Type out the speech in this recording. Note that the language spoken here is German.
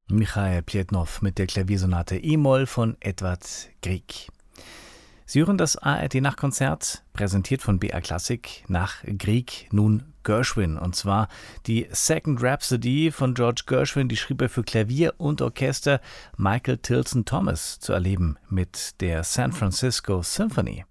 Michail Pletnow mit der Klaviersonate E-Moll von Edvard Grieg. Sie hören das ARD-Nachtkonzert, präsentiert von BR Classic, nach Grieg nun Gershwin. Und zwar die Second Rhapsody von George Gershwin, die schrieb er für Klavier und Orchester. Michael Tilson Thomas zu erleben mit der San Francisco Symphony.